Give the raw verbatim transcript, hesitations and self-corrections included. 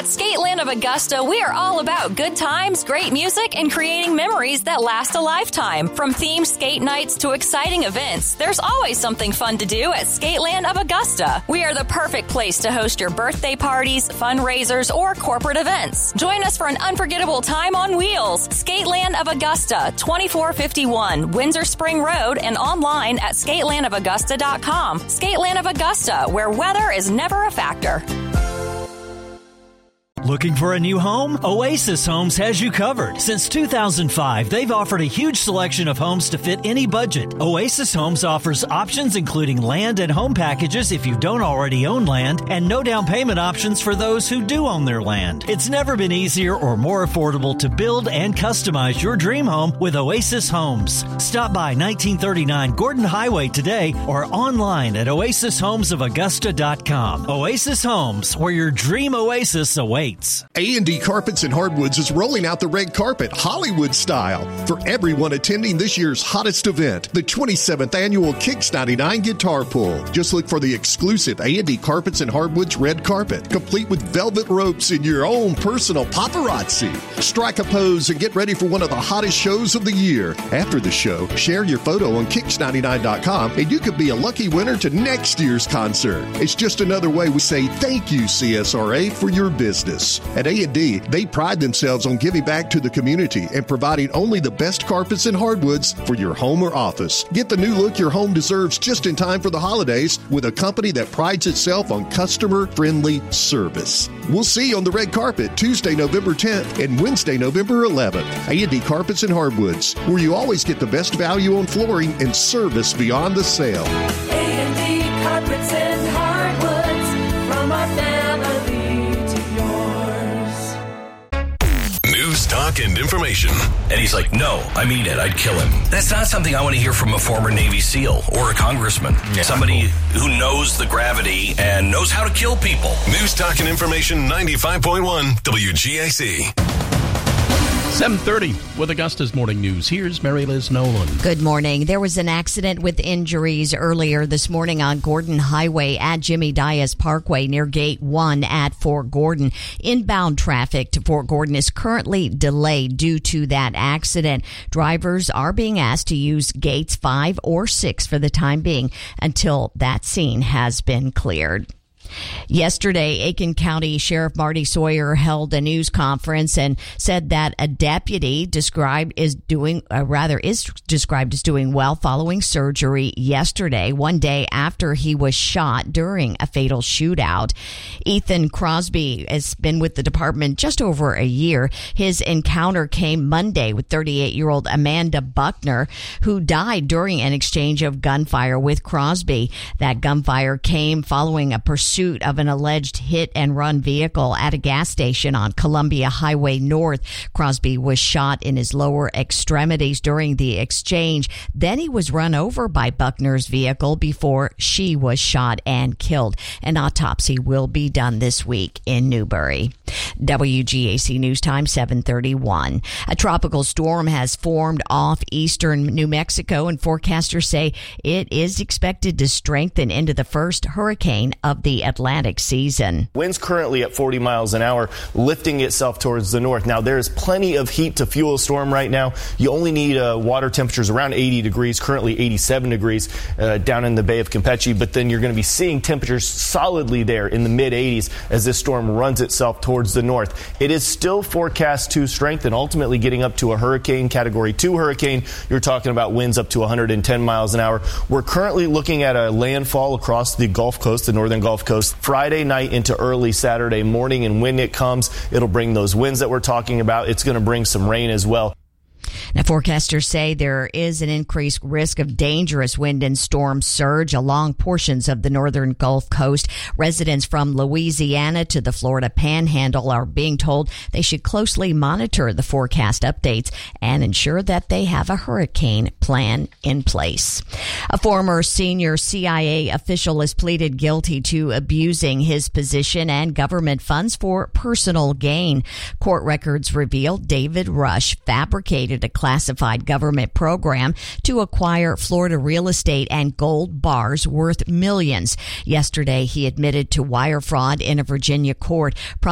At Skateland of Augusta, we are all about good times, great music, and creating memories that last a lifetime. From themed skate nights to exciting events, there's always something fun to do at Skateland of Augusta. We are the perfect place to host your birthday parties, fundraisers, or corporate events. Join us for an unforgettable time on wheels. Skateland of Augusta, twenty-four fifty-one Windsor Spring Road, and online at skateland of augusta dot com. Skateland of Augusta, where weather is never a factor. Looking for a new home? Oasis Homes has you covered. Since two thousand five, they've offered a huge selection of homes to fit any budget. Oasis Homes offers options including land and home packages if you don't already own land, and no down payment options for those who do own their land. It's never been easier or more affordable to build and customize your dream home with Oasis Homes. Stop by nineteen thirty-nine Gordon Highway today or online at oasis homes of augusta dot com. Oasis Homes, where your dream oasis awaits. A and D Carpets and Hardwoods is rolling out the red carpet, Hollywood style, for everyone attending this year's hottest event, the twenty-seventh Annual Kicks ninety-nine Guitar Pull. Just look for the exclusive A and D Carpets and Hardwoods red carpet, complete with velvet ropes and your own personal paparazzi. Strike a pose and get ready for one of the hottest shows of the year. After the show, share your photo on kicks ninety-nine dot com and you could be a lucky winner to next year's concert. It's just another way we say thank you, C S R A, for your business. At A and D, they pride themselves on giving back to the community and providing only the best carpets and hardwoods for your home or office. Get the new look your home deserves just in time for the holidays with a company that prides itself on customer-friendly service. We'll see you on the red carpet Tuesday, November tenth and Wednesday, November eleventh. A and D Carpets and Hardwoods, where you always get the best value on flooring and service beyond the sale. A and D Carpets and Hardwoods, from our family. News, talk, and information. And he's like, no, I mean it. I'd kill him. That's not something I want to hear from a former Navy SEAL or a congressman. Yeah. Somebody who knows the gravity and knows how to kill people. News, talk, and information, ninety-five point one W G A C. seven thirty with Augusta's Morning News. Here's Mary Liz Nolan. Good morning. There was an accident with injuries earlier this morning on Gordon Highway at Jimmy Diaz Parkway near Gate one at Fort Gordon. Inbound traffic to Fort Gordon is currently delayed due to that accident. Drivers are being asked to use gates five or six for the time being until that scene has been cleared. Yesterday, Aiken County Sheriff Marty Sawyer held a news conference and said that a deputy described is doing, uh, rather is described as doing well following surgery yesterday, one day after he was shot during a fatal shootout. Ethan Crosby has been with the department just over a year. His encounter came Monday with thirty-eight-year-old Amanda Buckner, who died during an exchange of gunfire with Crosby. That gunfire came following a pursuit of an alleged hit-and-run vehicle at a gas station on Columbia Highway North. Crosby was shot in his lower extremities during the exchange. Then he was run over by Buckner's vehicle before she was shot and killed. An autopsy will be done this week in Newbury. W G A C News Time, seven thirty-one. A tropical storm has formed off eastern New Mexico, and forecasters say it is expected to strengthen into the first hurricane of the Atlantic season. Winds currently at forty miles an hour, lifting itself towards the north. Now, there's plenty of heat to fuel a storm right now. You only need uh, water temperatures around eighty degrees, currently eighty-seven degrees uh, down in the Bay of Campeche, but then you're going to be seeing temperatures solidly there in the mid eighties as this storm runs itself towards the north. It is still forecast to strengthen, ultimately getting up to a hurricane, category two hurricane. You're talking about winds up to one hundred ten miles an hour. We're currently looking at a landfall across the Gulf Coast, the northern Gulf Coast, Friday night into early Saturday morning. And when it comes, it'll bring those winds that we're talking about. It's going to bring some rain as well. Now, forecasters say there is an increased risk of dangerous wind and storm surge along portions of the northern Gulf Coast. Residents from Louisiana to the Florida Panhandle are being told they should closely monitor the forecast updates and ensure that they have a hurricane plan in place. A former senior C I A official has pleaded guilty to abusing his position and government funds for personal gain. Court records reveal David Rush fabricated a classified government program to acquire Florida real estate and gold bars worth millions. Yesterday, he admitted to wire fraud in a Virginia court.